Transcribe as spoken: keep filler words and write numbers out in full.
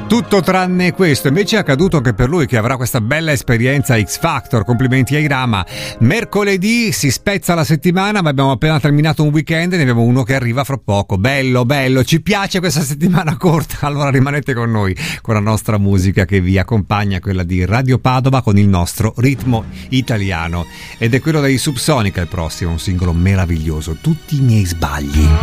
Tutto tranne questo, invece è accaduto anche per lui, che avrà questa bella esperienza X Factor. Complimenti ai Rama. Mercoledì si spezza la settimana, ma abbiamo appena terminato un weekend e ne abbiamo uno che arriva fra poco. Bello, bello, ci piace questa settimana corta, allora rimanete con noi, con la nostra musica che vi accompagna, quella di Radio Padova con il nostro ritmo italiano. Ed è quello dei Subsonica il prossimo, un singolo meraviglioso, Tutti i miei sbagli.